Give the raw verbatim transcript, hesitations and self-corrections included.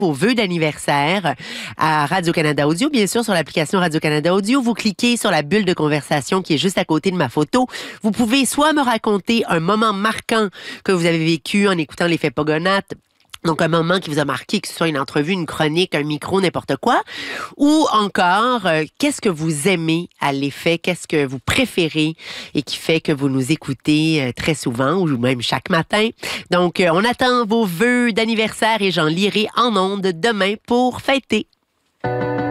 vos vœux d'anniversaire à Radio-Canada Audio, bien sûr, sur l'application Radio-Canada Audio. Vous cliquez sur la bulle de conversation qui est juste à côté de ma photo. Vous pouvez soit me raconter un moment marquant que vous avez vécu en écoutant les Faits Pogonates, donc, un moment qui vous a marqué, que ce soit une entrevue, une chronique, un micro, n'importe quoi. Ou encore, euh, qu'est-ce que vous aimez à l'effet, qu'est-ce que vous préférez et qui fait que vous nous écoutez euh, très souvent ou même chaque matin. Donc, euh, on attend vos vœux d'anniversaire et j'en lirai en ondes demain pour fêter.